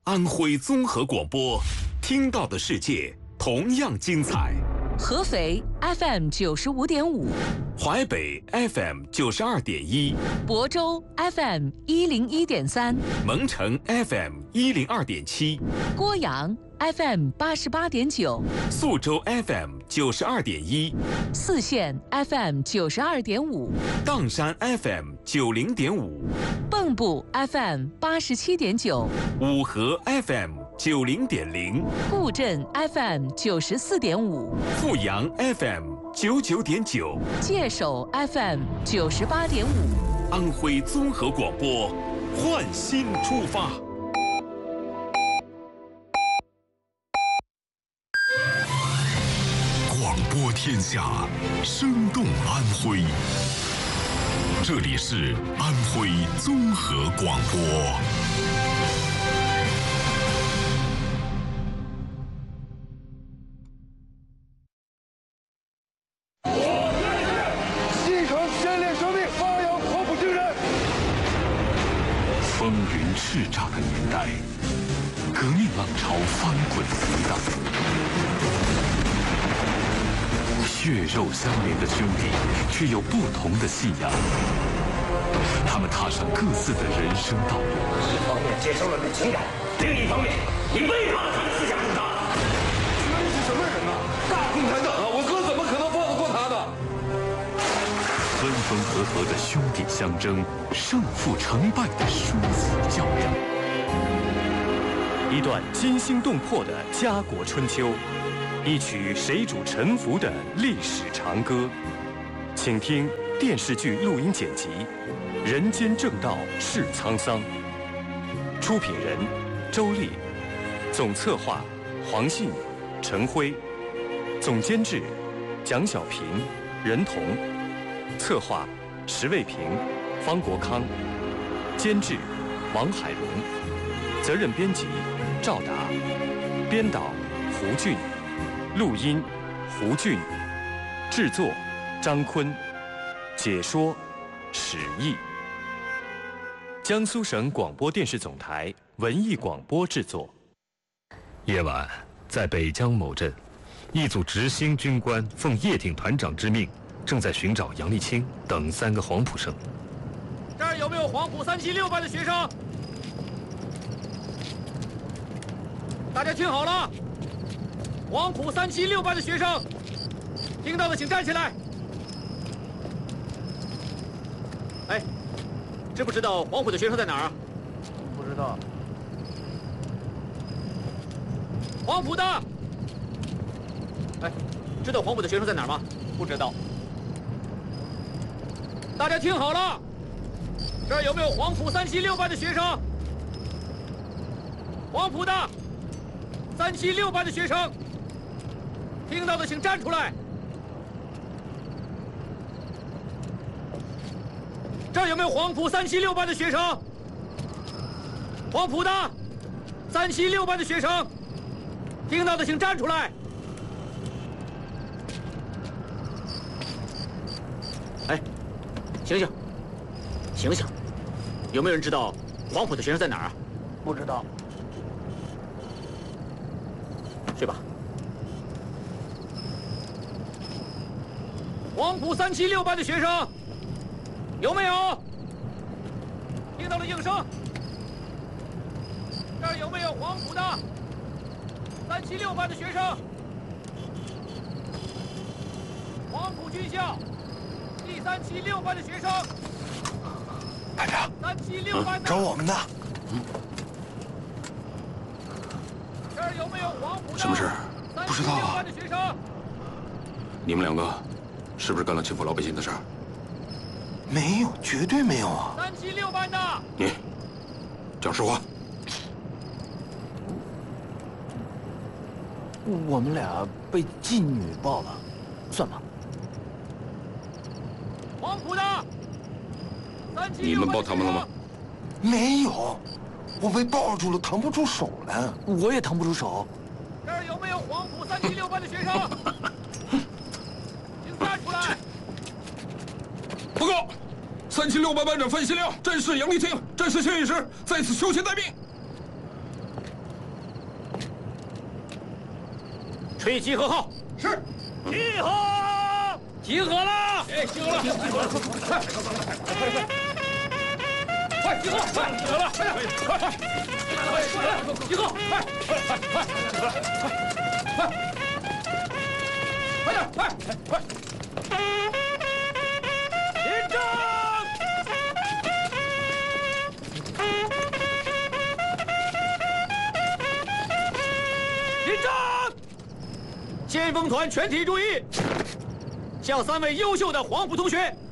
安徽综合广播，听到的世界同样精彩。 合肥 FM 95.5， 淮北 FM 92.1， 亳州 FM 101.3， 蒙城 FM 102.7， 郭阳 FM 88.9， 宿州 FM 92.1， 泗县 FM 92.5， 砀山 FM 90.5， 蚌埠 FM 87.9， 五河 FM 90.0， 固镇 FM 94.5， 阜阳 FM 99.9， 界首 FM 98.5。 安徽综合广播，换新出发。 广播天下，生动安徽。这里是安徽综合广播。 继承先烈生命，发扬黄埔精神。 风云叱咤的年代，革命浪潮翻滚激荡。血肉相连的兄弟，却有不同的信仰。他们踏上各自的人生道路。 一方面接受了你的情感，另一方面你背叛了他的思想主张。 那你是什么人呢？大共产党啊！我哥怎么可能放得过他呢？ 分分合合的兄弟相争，胜负成败的殊死较量。 一段惊心动魄的家国春秋。一曲谁主沉浮的历史长歌，请听电视剧录音剪辑《人间正道是沧桑》，出品人周丽，总策划黄信、陈辉，总监制蒋小平、任彤，策划石卫平、方国康，监制王海荣，责任编辑赵达，编导胡俊。录音胡俊，制作张坤，解说史毅。江苏省广播电视总台文艺广播制作。夜晚，在北江某镇，一组执星军官奉叶挺团长之命，正在寻找杨立清等3个黄埔生。 这儿有没有黄埔376班的学生？大家听好了。黄埔376班的学生，听到的请站起来。哎，知不知道黄埔的学生在哪儿啊？ 不知道。 黄埔的，哎，知道黄埔的学生在哪儿吗？ 不知道。 大家听好了，这儿有没有黄埔376班的学生？黄埔的376班的学生。听到的请站出来！这儿有没有黄埔376班的学生？黄埔的376班的学生，听到的请站出来！哎，醒醒，醒醒！有没有人知道黄埔的学生在哪儿啊？ 不知道。 睡吧。黄埔376班的学生有没有？听到了应声。这儿有没有黄埔的376班的学生？黄埔军校第376班的学生。 排长 ，376班的。 找我们的。 这儿有没有黄埔的？ 什么事？ 不知道啊。 班的学生。 你们2个是不是干了欺负老百姓的事儿？ 没有，绝对没有啊 ！376班的， 你讲实话。 我们俩被妓女抱了，算吗？ 黄埔的，376 你们抱他们了吗？ 没有，我被抱住了，腾不出手来。 我也腾不出手。 这儿有没有黄埔376班的学生？请站出来！ 报告，376班班长范新亮，战士杨立清，战士谢女士在此求情待命。 吹集合号。 是。 集合！集合了！ 哎，集合了！集合了！快！快集合！快集合了！快点！快！集合！快！快点！快！ 立正！立正！先锋团全体注意，向3位优秀的黄埔同学